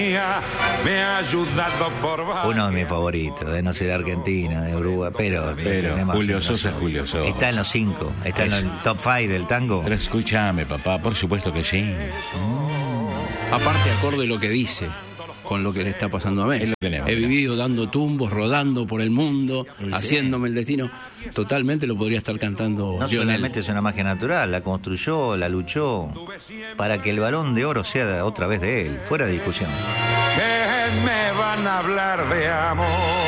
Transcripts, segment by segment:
Me ha ayudado por uno de mis favoritos, no sé de Argentina, de Uruguay, pero Julio Sosa, Julio Sosa. Está en los 5, está en el top 5 del tango. Pero escúchame, papá, por supuesto que sí. Aparte, acorde lo que dice con lo que le está pasando a Messi. He vivido dando tumbos, rodando por el mundo, haciéndome el destino. Totalmente lo podría estar cantando No Lionel. solamente es una magia natural, la construyó, la luchó para que el Balón de Oro sea otra vez de él, fuera de discusión. que me van a hablar de amor.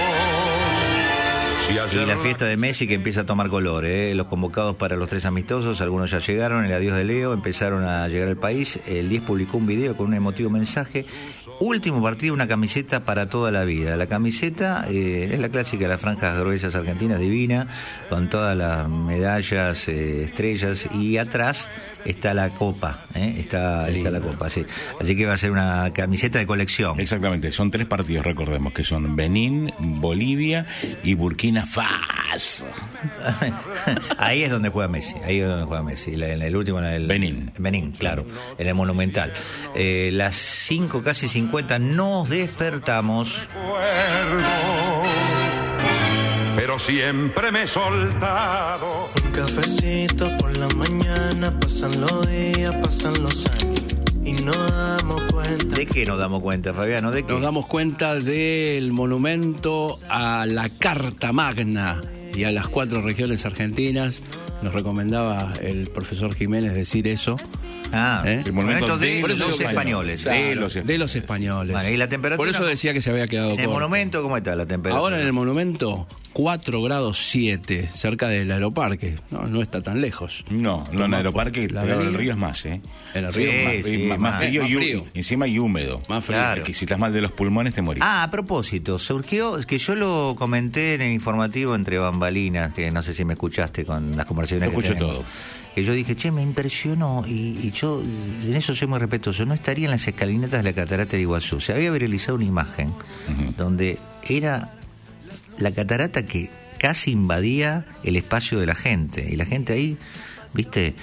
Y la fiesta de Messi que empieza a tomar color, los convocados para los 3 amistosos, algunos ya llegaron, el adiós de Leo, empezaron a llegar al país, el 10 publicó un video con un emotivo mensaje, último partido, una camiseta para toda la vida. La camiseta es la clásica de las franjas gruesas argentinas, divina, con todas las medallas, estrellas, y atrás está la copa, está la copa, sí. Así que va a ser una camiseta de colección. Exactamente, son 3 partidos, recordemos, que son Benín, Bolivia y Burkina Faso. Ahí es donde juega Messi, en el último, en el Benín, claro, en el Monumental. Las 5, casi 50, nos despertamos. Pero siempre me he soltado. Un cafecito por la mañana, pasan los días, pasan los años y nos damos cuenta. ¿De qué nos damos cuenta, Fabiano? ¿De qué? Nos damos cuenta del monumento a la Carta Magna y a las 4 regiones argentinas. Nos recomendaba el profesor Jiménez decir eso. El monumento de los españoles. Claro, de los españoles. Bueno, ¿y la temperatura? Por eso decía que se había quedado ¿En el corto. monumento cómo está la temperatura? Ahora en el monumento 4 grados 7, cerca del aeroparque. No está tan lejos. No, en el aeroparque, pero en el río es más, En el río es más frío, y encima y húmedo. Más frío. Claro. Que si estás mal de los pulmones te morís. A propósito, surgió, que yo lo comenté en el informativo entre bambalinas, que no sé si me escuchaste con las conversaciones que escucho tenemos. todo. Que yo dije, me impresionó, y yo en eso soy muy respetuoso, no estaría en las escalinatas de la Catarata de Iguazú. Se había viralizado una imagen donde era la catarata que casi invadía el espacio de la gente, y la gente ahí, viste,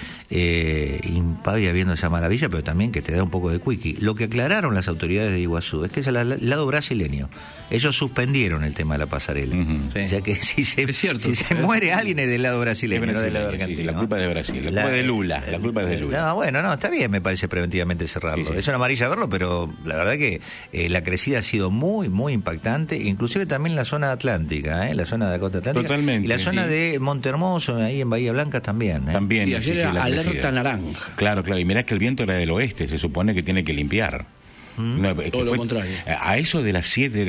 impávida viendo esa maravilla, pero también que te da un poco de quickie. Lo que aclararon las autoridades de Iguazú es que es el lado brasileño. Ellos suspendieron el tema de la pasarela. O sea que si se muere alguien es del lado brasileño, no del lado argentino. Sí, la culpa es de Brasil, la culpa es de Lula. La culpa es de Lula. No, bueno, está bien, me parece preventivamente cerrarlo. Sí. Es una amarilla verlo, pero la verdad que la crecida ha sido muy, muy impactante, inclusive también en la zona atlántica, la zona de la costa atlántica. Totalmente. Y la zona de Montehermoso, ahí en Bahía Blanca también. También. Y ayer era alerta naranja. Claro, y mirá que el viento era del oeste, se supone que tiene que limpiar. No, todo lo contrario. A eso de las 7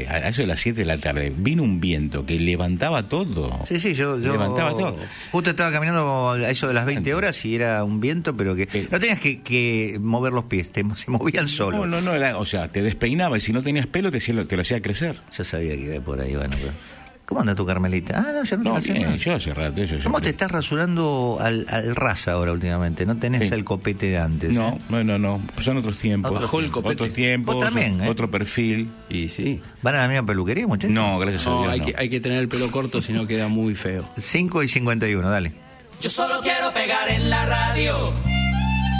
de la tarde vino un viento que levantaba todo. Sí, yo levantaba todo. Justo estaba caminando a eso de las 20 horas y era un viento, pero que no tenías que mover los pies, se movían solos. No, o sea, te despeinaba y si no tenías pelo te lo hacía crecer. Yo sabía que iba por ahí, bueno, pero... ¿Cómo anda tu Carmelita? Ya no te bien, yo hace rato. ¿Cómo te estás rasurando al ras ahora últimamente? ¿No tenés el copete de antes? No. Son otros tiempos. Bajó el copete. Otros tiempos. ¿Vos también, otro perfil. Y sí. ¿Van a la misma peluquería, muchachos? No, gracias a Dios. Hay que tener el pelo corto, si no queda muy feo. 5:51, dale. Yo solo quiero pegar en la radio.